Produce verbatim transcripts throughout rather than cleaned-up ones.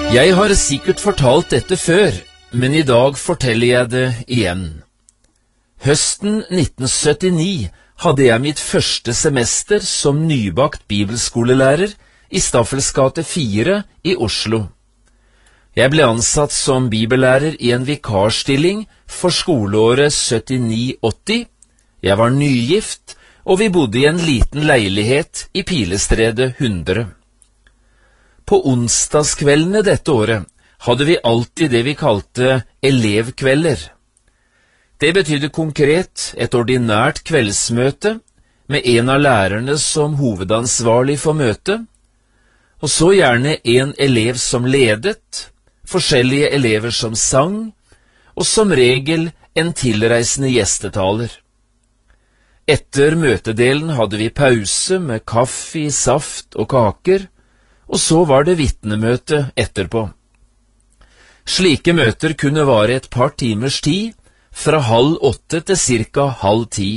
Jeg har sikkert fortalt dette før, men i dag forteller jeg det igjen. Høsten nitten syttini hadde jeg mitt første semester som nybakt bibelskolelærer i Staffels gate fire i Oslo. Jeg ble ansatt som bibellærer i en vikarstilling for skoleåret syttini åtti. Jeg var nygift, og vi bodde i en liten leilighet i Pilestredet hundre. På onsdagskveldene dette året hadde vi alltid det vi kalte elevkvelder. Det betydde konkret et ordinært kveldsmøte med en av lærerne som hovedansvarlig for møtet, og så gjerne en elev som ledet, forskjellige elever som sang, og som regel en tilreisende gjestetaler. Etter møtedelen hadde vi pause med kaffe, saft og kaker, og så var det vitnemøte etterpå. Slike møter kunne vare et par timers tid, fra halv åtte til cirka halv ti.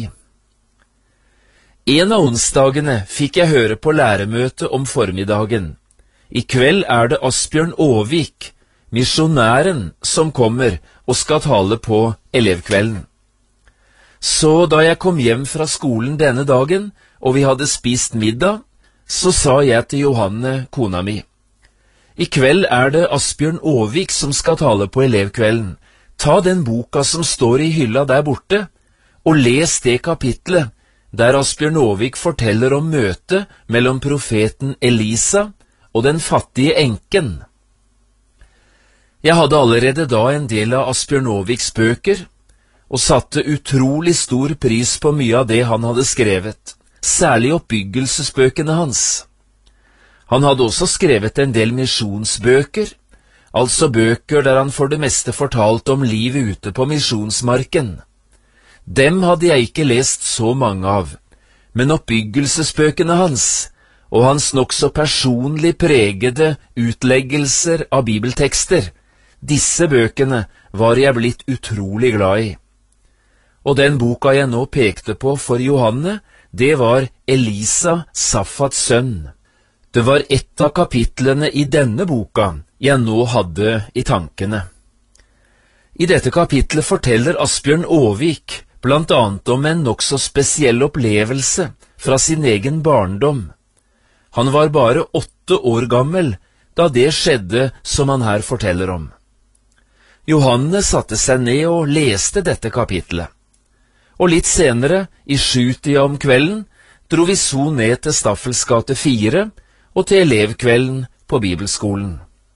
En av onsdagene fikk jeg høre på læremøte om formiddagen. I kveld er det Asbjørn Aavik, misjonæren, som kommer og skal tale på elevkvelden. Så da jeg kom hjem fra skolen denne dagen, og vi hadde spist middag, så sa jeg til Johanne, kona mi, i kveld er det Asbjørn Aavik som skal tale på elevkvelden. Ta den boka som står i hylla der borte, og les det kapitlet der Asbjørn Aavik forteller om møtet mellom profeten Elisa og den fattige enken. Jeg hadde allerede da en del av Asbjørn Aaviks bøker, og satte utrolig stor pris på mye av det han hadde skrevet, særlig oppbyggelsesbøkene hans. Han hadde også skrevet en del misjonsbøker, altså bøker der han for det meste fortalte om livet ute på misjonsmarken. Dem hadde jeg ikke lest så mange av, men oppbyggelsesbøkene hans, og hans nokså personlig pregede utleggelser av bibeltekster, disse bøkene var jeg blitt utrolig glad i. Og den boka jeg nå pekte på for Johanne, det var Elisa, Safats sønn. Det var ett av kapitlene i denne boka jeg nå hadde i tankene. I dette kapitlet forteller Asbjørn Aavik blant annet om en nokså spesiell opplevelse fra sin egen barndom. Han var bare åtte år gammel da det skjedde som han her forteller om. Johanne satte seg ned og leste dette kapitlet. Og litt senere, i sjutida om kvelden, dro vi så ned til Staffels gate fire og til elevkvelden på bibelskolen.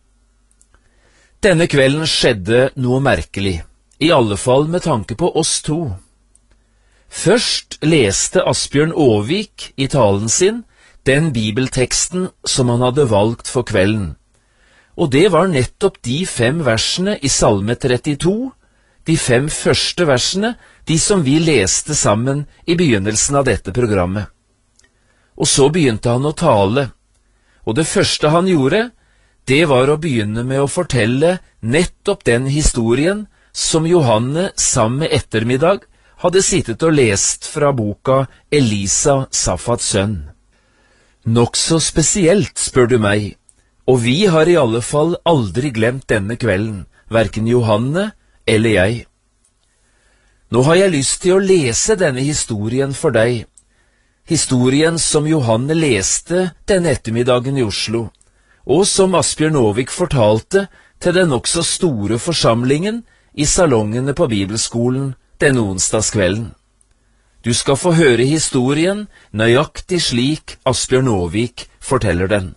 Denne kvelden skjedde noe merkelig, i alle fall med tanke på oss to. Først leste Asbjørn Aavik i talen sin den bibelteksten som han hadde valgt for kvelden, og det var nettopp de fem versene i Salme trettito, de fem første versene, de som vi leste sammen i begynnelsen av dette programmet. Og så begynte han å tale, og det første han gjorde, det var å begynne med å fortelle nettopp den historien som Johanne sammen med ettermiddag hadde sittet og lest fra boka Elisa, Safats sønn. Nokså spesielt, spør du meg, og vi har i alle fall aldri glemt denne kvelden, hverken Johanne eller jeg. Nå har jeg lyst til å lese denne historien for deg, historien som Johanne leste denne ettermiddagen i Oslo, og som Asbjørn Aavik fortalte til den nokså store forsamlingen i salongene på bibelskolen denne onsdagskvelden. Du skal få høre historien nøyaktig slik Asbjørn Aavik forteller den.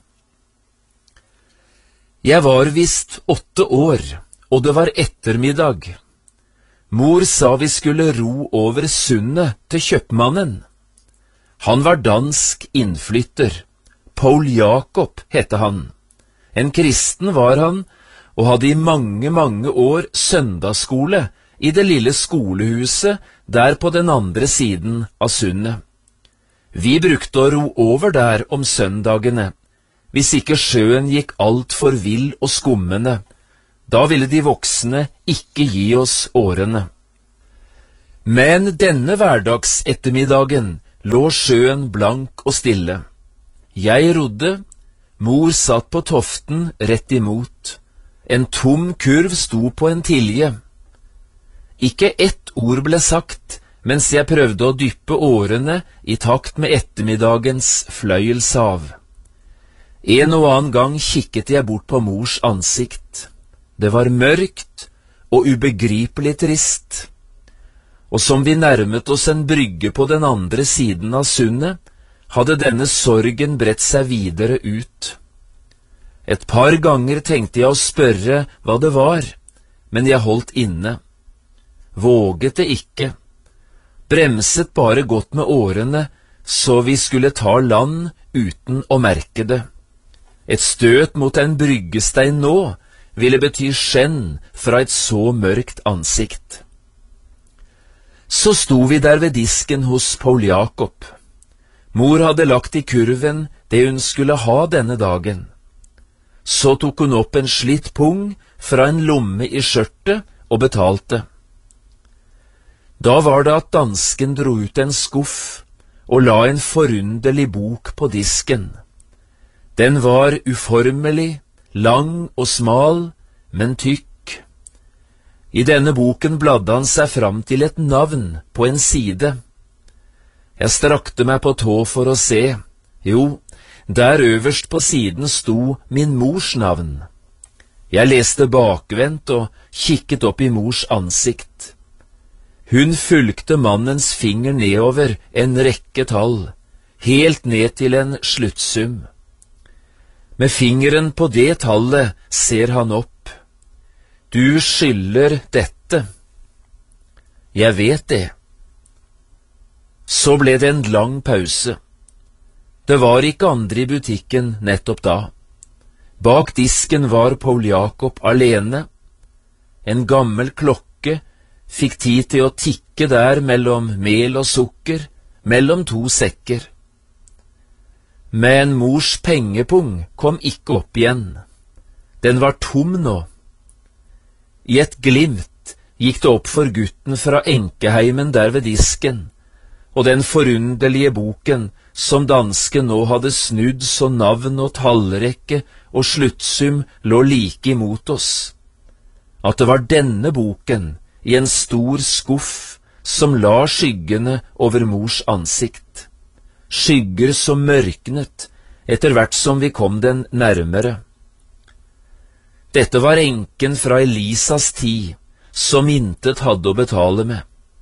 Jeg var visst åtte år, og det var ettermiddag. Mor sa vi skulle ro over sundet til kjøpmannen. Han var dansk innflytter. Paul Jakob hette han. En kristen var han, og hadde i mange, mange år søndagsskole i det lille skolehuset der på den andre siden av sundet. Vi brukte å ro over der om søndagene, hvis ikke sjøen gikk alt for vill og skummende. Da ville de voksne ikke gi oss årene. Men denne hverdagsettermiddagen lå sjøen blank og stille. Jeg rodde, mor satt på toften rett imot, En tom kurv sto på en tilje. Ikke ett ord ble sagt, mens jeg prøvde å dyppe årene i takt med ettermiddagens fløyelshav. En og annen gang kikket jeg bort på mors ansikt. Det var mørkt og ubegripelig trist. Og som vi nærmet oss en brygge på den andre siden av sundet, hadde denne sorgen bredt seg videre ut. Et par ganger tenkte jeg å spørre hva det var, men jeg holdt inne. Våget det ikke. Bremset bare godt med årene, så vi skulle ta land uten å merke det. Et støt mot en bryggestein nå ville bety skjenn fra et så mørkt ansikt. Så sto vi der ved disken hos Paul Jakob. Mor hadde lagt i kurven det hun skulle ha denne dagen. Så tok hun opp en slitt pung fra en lomme i skjørtet og betalte. Da var det at dansken dro ut en skuff og la en forunderlig bok på disken. Den var uformelig, lang og smal, men tykk. I denne boken bladde han seg fram til et navn på en side. Jeg strakte meg på tå for å se. Jo, der øverst på siden sto min mors navn. Jeg leste bakvendt og kikket opp i mors ansikt. Hun fulgte mannens finger nedover en rekke tall, helt ned til en sluttsum. Med fingeren på det tallet ser han opp. Du skylder dette. Jeg vet det. Så ble det en lang pause. Det var ikke andre i butikken nettopp da. Bak disken var Paul Jakob alene. En gammel klokke fikk tid til å tikke der mellom mel og sukker, mellom to sekker. Men mors pengepung kom ikke opp igjen. Den var tom nå. I et glimt gikk det opp for gutten fra enkeheimen der ved disken, og den forunderlige boken som dansken nå hadde snudd så navn og tallrekke og sluttsum lå like imot oss. At det var denne boken i en stor skuff som la skyggene over mors ansikt. Skygger som mørknet etter hvert som vi kom den nærmere. Dette var enken fra Elisas tid, som intet hadde å betale med.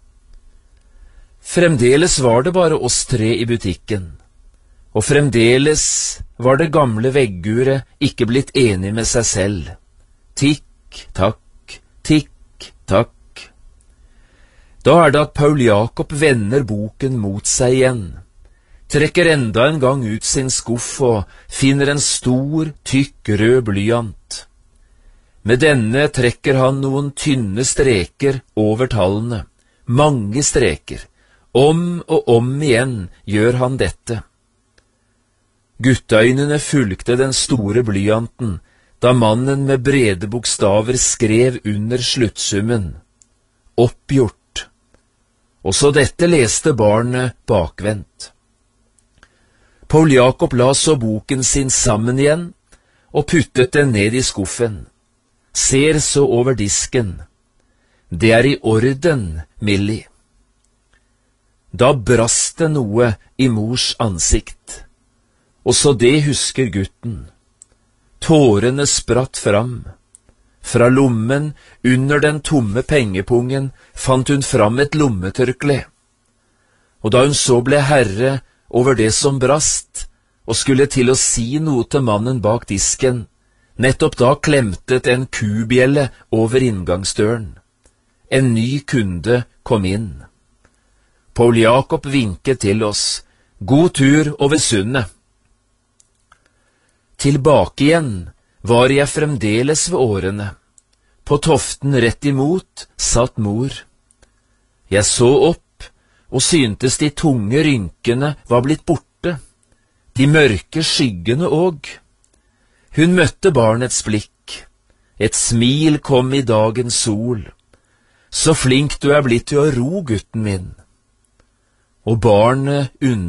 Fremdeles var det bare oss tre i butikken, og fremdeles var det gamle vegguret ikke blitt enig med seg selv. Tikk, takk, tikk, takk. Da er det at Paul Jakob vender boken mot seg igjen, trekker enda en gang ut sin skuff og finner en stor, tykk rød blyant. Med denne trekker han noen tynne streker over tallene, mange streker. Om og om igjen gjør han dette. Guttøynene fulgte den store blyanten, da mannen med brede bokstaver skrev under sluttsummen. Oppgjort. Også dette leste barnet bakvendt. Paul Jakob la så boken sin sammen igjen, og puttet den ned i skuffen. Ser så over disken. Det er i orden, Millie. Da brast det noe i mors ansikt. Også det husker gutten. Tårene spratt fram. Fra lommen, under den tomme pengepungen, fant hun fram et lommetørkle. Og da hun så ble herre over det som brast, og skulle til å si noe til mannen bak disken, nettopp da klemtet en kubjelle over inngangsdøren. En ny kunde kom inn. Paul Jakob vinket til oss. God tur over sundet. Tilbake igjen var jeg fremdeles ved årene. På toften rett imot satt mor. Jeg så opp, og syntes de tunge rynkene var blitt borte. De mørke skyggene òg. Hun møtte barnets blikk. Et smil kom i dagens sol. Så flink du er blitt til å ro, gutten min. Og barnet unna